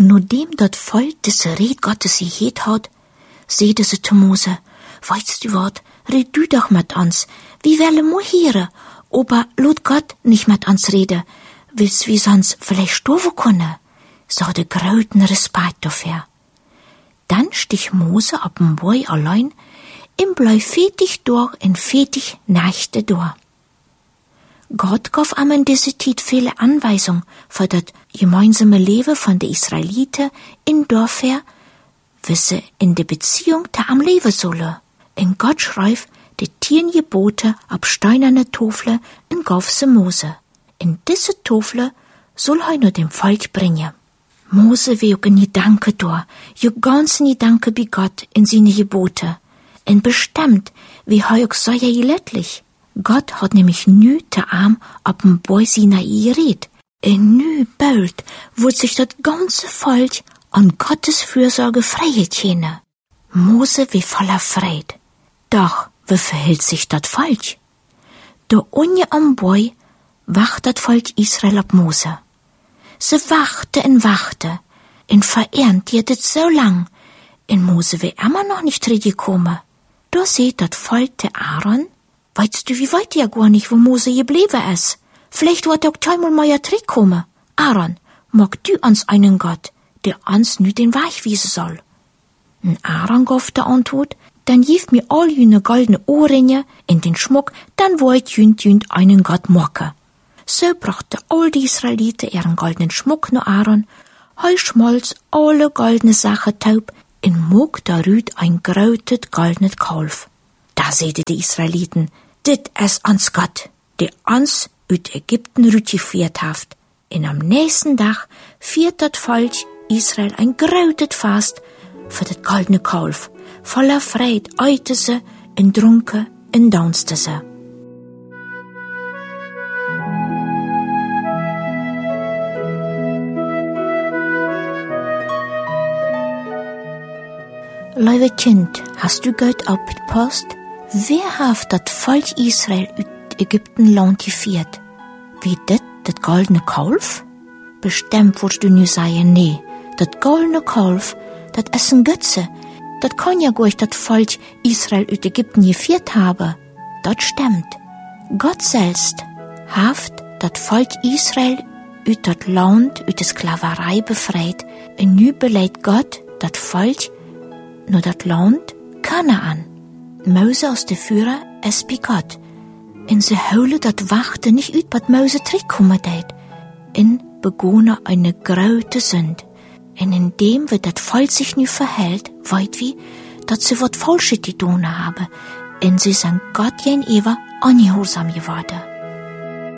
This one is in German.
Nachdem dat Volk das Red Gottes gehet hat, seide sie zu Mose, weißt du wat, red du doch mit uns, wie wollen wir hören, aber lot Gott nicht mit uns reden, willst wie sonst vielleicht sterben können. So hat großen Respekt dafür. Dann stich Mose ab dem Boy allein, im bleib fetig durch in fetig Nächte durch. Gott gab ihm in dieser Zeit viele Anweisungen für das gemeinsame Leben von den Israeliten in Dörfer, wie sie in der Beziehung da am Leben sollen. In Gott schreibt die 10 Gebote ab steinerne Tafel in Gaufse Mose. In diese Tafel soll er nur dem Volk bringen. Mose will auch nie Danke da, jo ganz nie Danke bei Gott in seine Gebote. Und bestimmt, wie er auch so lettlich. Gott hat nämlich nü te Arm ab dem Boi Sinai geredet. Und nü bald wird sich das ganze Volk an Gottes Fürsorge freiheit chene. Mose wie voller Freude. Doch, wie verhält sich das Volk? Da unje am Boi wacht das Volk Israel ab Mose. Sie wachte und verehrt ihr das so lang. Und Mose will immer noch nicht gekommen. Da seht das Volk der Aaron. Weißt du, wie weit ja gar nicht, wo Mose geblieben ist? Vielleicht wird auch einmal mal ja kommen. Aaron, mag du uns einen Gott, der uns nü den Weg wiesen soll? Und Aaron gab der Antwort, dann gib mir all jüne goldene Ohrringe in den Schmuck, dann wollt jünd einen Gott machen. So brachte all die Israeliten ihren goldenen Schmuck nach Aaron, heu schmolz alle goldene Sachen taub, in mog darüt ein grötet goldenes Kalf. Da seht die Israeliten, dit es ans Gott, der uns ut Ägypten rütgeführt haft. In am nächsten Tag fiert dat Volk Israel ein grötet Fast für dat goldene Kalf. Voller Freude eute se, en drunke, en daunste se. Liebe Kind, hast du Gott aufgepasst? Wer hat das Volk Israel aus Ägyptenland geführt? Wie das goldene Kalf? Bestimmt würdest du nu sagen, nee, das goldene Kalf, das ist ein Götze. Das kann ja gar nicht das Volk Israel aus Ägypten geführt haben. Das stimmt. Gott selbst hat das Volk Israel aus das Land, aus der Sklaverei befreit. Und nu beleidigt Gott das Volk nur das Land Kanaan. Mose aus der Führer es bei Gott. Und sie holen das Wachte nicht ut, was Mose zurückkommen deit. Und begonnen eine große Sünde. Und indem wir das Volk sich nicht verhält, weit wie, dass sie was Falsches getan haben. Und sie sind Gott gegenüber ungehorsam geworden.